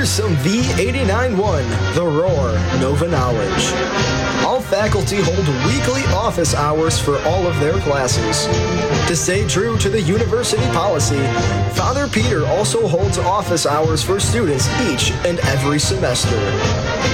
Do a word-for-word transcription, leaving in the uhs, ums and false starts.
here's some V eighty-nine point one, The Roar, Nova Knowledge. All faculty hold weekly office hours for all of their classes. To stay true to the university policy, Father Peter also holds office hours for students each and every semester.